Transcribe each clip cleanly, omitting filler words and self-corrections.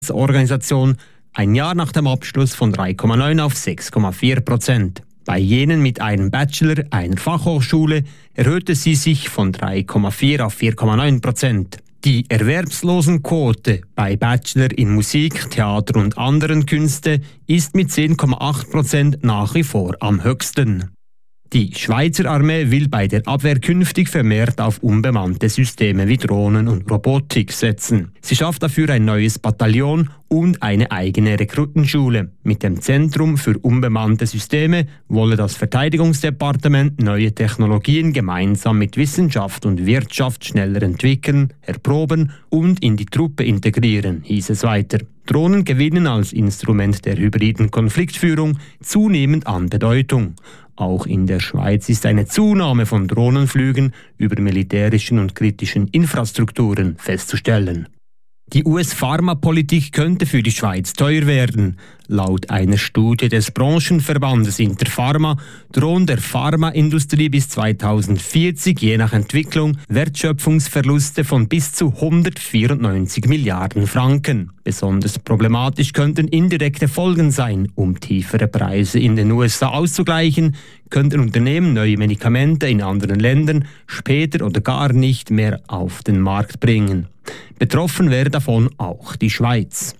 Organisation ein Jahr nach dem Abschluss von 3,9 auf 6,4%. Bei jenen mit einem Bachelor einer Fachhochschule erhöhte sie sich von 3,4 auf 4,9%. Die Erwerbslosenquote bei Bachelor in Musik, Theater und anderen Künste ist mit 10,8% nach wie vor am höchsten. Die Schweizer Armee will bei der Abwehr künftig vermehrt auf unbemannte Systeme wie Drohnen und Robotik setzen. Sie schafft dafür ein neues Bataillon und eine eigene Rekrutenschule. Mit dem Zentrum für unbemannte Systeme wolle das Verteidigungsdepartement neue Technologien gemeinsam mit Wissenschaft und Wirtschaft schneller entwickeln, erproben und in die Truppe integrieren, hieß es weiter. Drohnen gewinnen als Instrument der hybriden Konfliktführung zunehmend an Bedeutung. Auch in der Schweiz ist eine Zunahme von Drohnenflügen über militärischen und kritischen Infrastrukturen festzustellen. Die US-Pharmapolitik könnte für die Schweiz teuer werden. Laut einer Studie des Branchenverbandes Interpharma drohen der Pharmaindustrie bis 2040 je nach Entwicklung Wertschöpfungsverluste von bis zu 194 Milliarden Franken. Besonders problematisch könnten indirekte Folgen sein. Um tiefere Preise in den USA auszugleichen, könnten Unternehmen neue Medikamente in anderen Ländern später oder gar nicht mehr auf den Markt bringen. Betroffen wäre davon auch die Schweiz.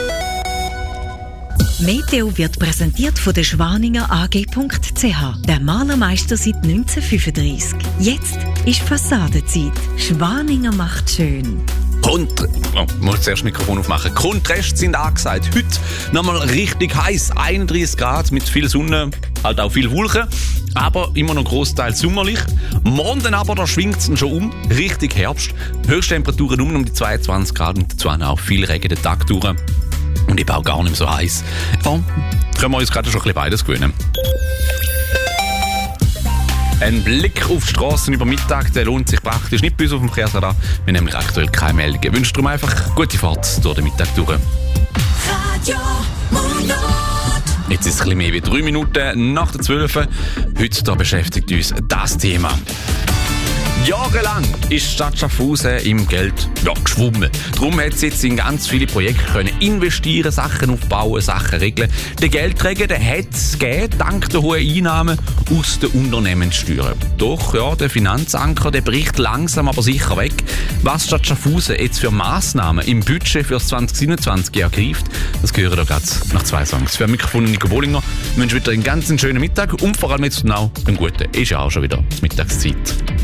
Meteo wird präsentiert von der Schwaninger AG.ch. Der Malermeister seit 1935. Jetzt ist Fassadenzeit. Schwaninger macht schön. Muss zuerst das Mikrofon aufmachen. Konträste sind angesagt. Heute nochmal richtig heiß, 31 Grad mit viel Sonne, halt auch viel Wolken, aber immer noch großteils sommerlich. Morgen aber, da schwingt es schon um, richtig Herbst. Höchsttemperaturen um die 22 Grad und dazu auch viel Regen den Tag durch. Und eben auch gar nicht so heiß. Da können wir uns gerade schon ein bisschen beides gewöhnen. Ein Blick auf die Strassen über Mittag, der lohnt sich praktisch nicht bei uns auf dem Verkehrsradar. Wir haben nämlich aktuell keine Meldungen. Ich wünsche darum einfach gute Fahrt durch den Mittag durch. Radio Mundart. Jetzt ist es ein bisschen mehr wie 3 Minuten nach der 12. Heute da beschäftigt uns das Thema. Jahrelang ist die Stadt Schaffhausen im Geld geschwommen. Darum hat sie jetzt in ganz viele Projekte können investieren, Sachen aufbauen, Sachen regeln. Der Geldträger, der hat es gegeben, dank der hohen Einnahmen aus den Unternehmenssteuern. Doch, ja, der Finanzanker, der bricht langsam aber sicher weg. Was die Stadt Schaffhausen jetzt für Massnahmen im Budget für 2027 ergreift, das hören wir gerade nach 2 Songs. Für Mikrofon Nico Bollinger wünsche wieder einen ganz schönen Mittag und vor allem jetzt noch einen guten. Ist ja auch schon wieder Mittagszeit.